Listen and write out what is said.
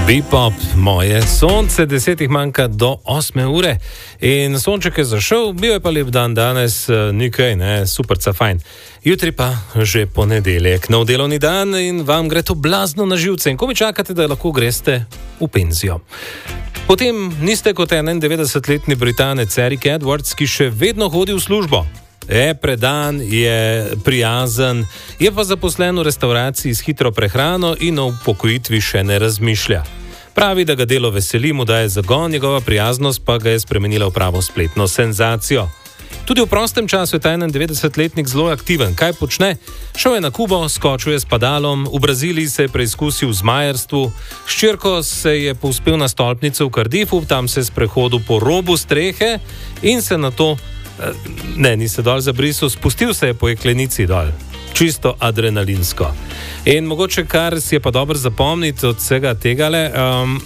Bebop, moje sonce, 10 manjka do 8 ure in sonček je zašel, bil je pa lep dan danes, nekaj, ne, superca fajn. Jutri pa že ponedeljek, nov delovni dan in vam gre to blazno na živce in ko mi čakate, da lahko greste v penzijo. Potem niste kot 91-letni Britanec Eric Edwards, ki še vedno hodi v službo. Je predan, je prijazen, je pa zaposlen v restavraciji s hitro prehrano in o upokojitvi še ne razmišlja. Pravi, da ga delo veseli, mu daje zagon, njegova prijaznost pa ga je spremenila v pravo spletno senzacijo. Tudi v prostem času je ta 91-letnik zelo aktiven. Kaj počne? Šel je na Kubo, skočil je s padalom, v Braziliji se je preizkusil v zmajerstvu, s hčerko se je povzpel na stolpnico v Cardiffu, tam se je sprehodil po robu strehe in se na to ni se dol zabrisal, spustil se je po jeklenici dol. Čisto adrenalinsko. In mogoče, kar si je pa dobro zapomniti od vsega tegale,